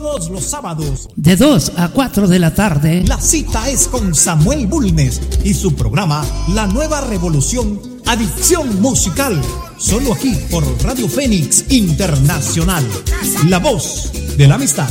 Todos los sábados, de 2 a 4 de la tarde, la cita es con Samuel Bulnes y su programa La Nueva Revolución, Adicción Musical. Solo aquí por Radio Fénix Internacional, la voz de la amistad.